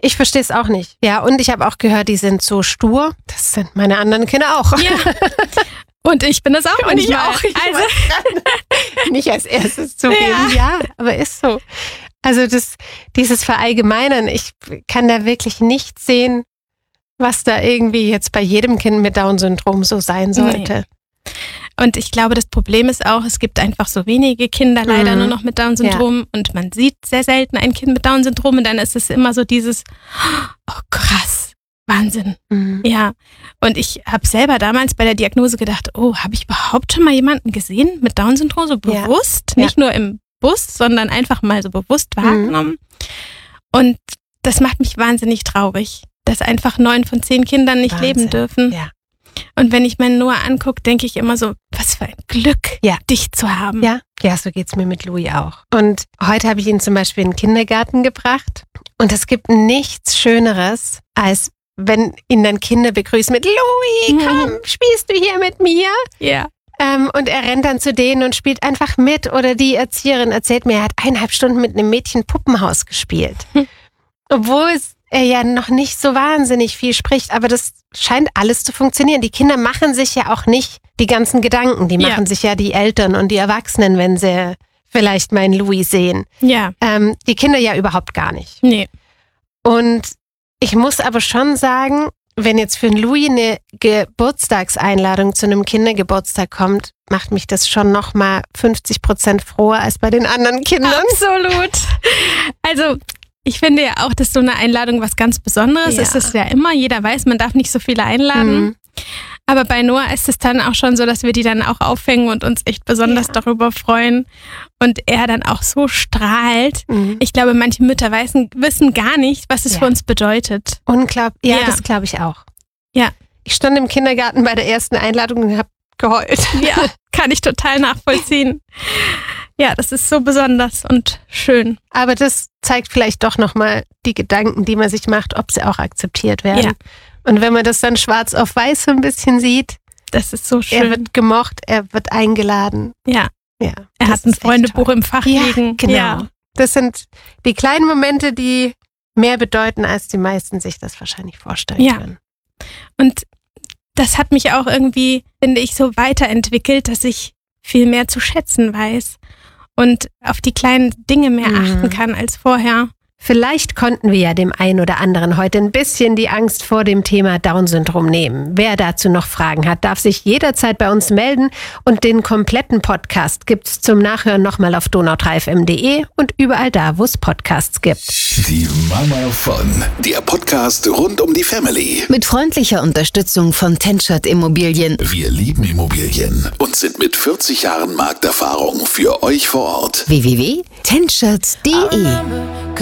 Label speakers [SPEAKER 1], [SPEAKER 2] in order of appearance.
[SPEAKER 1] Ich verstehe es auch nicht. Ja, und ich habe auch gehört, die sind so stur. Das sind meine anderen Kinder auch.
[SPEAKER 2] Ja. Und ich bin das auch
[SPEAKER 1] Und ich
[SPEAKER 2] manchmal.
[SPEAKER 1] auch. Nicht als erstes zugeben, ja, aber ist so. Also dieses Verallgemeinern, ich kann da wirklich nicht sehen, was da irgendwie jetzt bei jedem Kind mit Down-Syndrom so sein sollte.
[SPEAKER 2] Nee. Und ich glaube, das Problem ist auch, es gibt einfach so wenige Kinder leider nur noch mit Down-Syndrom und man sieht sehr selten ein Kind mit Down-Syndrom und dann ist es immer so dieses, oh krass, Wahnsinn. Ja, und ich habe selber damals bei der Diagnose gedacht, oh, habe ich überhaupt schon mal jemanden gesehen mit Down-Syndrom so bewusst? Nicht nur im Bus, sondern einfach mal so bewusst wahrgenommen. Und das macht mich wahnsinnig traurig, dass einfach 9 von 10 Kindern nicht leben dürfen.
[SPEAKER 1] Ja.
[SPEAKER 2] Und wenn ich meinen Noah angucke, denke ich immer so, was für ein Glück, dich zu haben.
[SPEAKER 1] Ja, so geht's mir mit Louis auch. Und heute habe ich ihn zum Beispiel in den Kindergarten gebracht. Und es gibt nichts Schöneres, als wenn ihn dann Kinder begrüßen mit Louis, komm, spielst du hier mit mir?
[SPEAKER 2] Ja.
[SPEAKER 1] Und er rennt dann zu denen und spielt einfach mit. Oder die Erzieherin erzählt mir, er hat 1,5 Stunden mit einem Mädchen Puppenhaus gespielt. Obwohl er ja noch nicht so wahnsinnig viel spricht, aber das scheint alles zu funktionieren. Die Kinder machen sich ja auch nicht die ganzen Gedanken. Die machen sich ja die Eltern und die Erwachsenen, wenn sie vielleicht meinen Louis sehen.
[SPEAKER 2] Ja.
[SPEAKER 1] Die Kinder ja überhaupt gar nicht.
[SPEAKER 2] Nee.
[SPEAKER 1] Und ich muss aber schon sagen, wenn jetzt für einen Louis eine Geburtstagseinladung zu einem Kindergeburtstag kommt, macht mich das schon nochmal 50% froher als bei den anderen Kindern.
[SPEAKER 2] Absolut. Also ich finde ja auch, dass so eine Einladung was ganz Besonderes ist. Es ja immer. Jeder weiß, man darf nicht so viele einladen. Aber bei Noah ist es dann auch schon so, dass wir die dann auch aufhängen und uns echt besonders darüber freuen. Und er dann auch so strahlt. Ich glaube, manche Mütter wissen gar nicht, was es für uns bedeutet.
[SPEAKER 1] Unglaublich. Ja, das glaube ich auch.
[SPEAKER 2] Ja.
[SPEAKER 1] Ich stand im Kindergarten bei der ersten Einladung und habe geheult.
[SPEAKER 2] Ja, kann ich total nachvollziehen. Ja, das ist so besonders und schön.
[SPEAKER 1] Aber das zeigt vielleicht doch nochmal die Gedanken, die man sich macht, ob sie auch akzeptiert werden. Ja. Und wenn man das dann schwarz auf weiß so ein bisschen sieht,
[SPEAKER 2] das ist so schön.
[SPEAKER 1] Er wird gemocht, er wird eingeladen.
[SPEAKER 2] Ja. Er hat ein Freundebuch im Fach liegen.
[SPEAKER 1] Genau.
[SPEAKER 2] Ja.
[SPEAKER 1] Das sind die kleinen Momente, die mehr bedeuten, als die meisten sich das wahrscheinlich vorstellen können.
[SPEAKER 2] Und das hat mich auch irgendwie, finde ich, so weiterentwickelt, dass ich viel mehr zu schätzen weiß und auf die kleinen Dinge mehr achten kann als vorher.
[SPEAKER 1] Vielleicht konnten wir ja dem einen oder anderen heute ein bisschen die Angst vor dem Thema Down-Syndrom nehmen. Wer dazu noch Fragen hat, darf sich jederzeit bei uns melden. Und den kompletten Podcast gibt's zum Nachhören nochmal auf donau3fm.de und überall da, wo es Podcasts gibt.
[SPEAKER 3] Die Mama von, der Podcast rund um die Family.
[SPEAKER 4] Mit freundlicher Unterstützung von TenShot Immobilien.
[SPEAKER 3] Wir lieben Immobilien und sind mit 40 Jahren Markterfahrung für euch vor Ort.
[SPEAKER 4] www.tenshot.de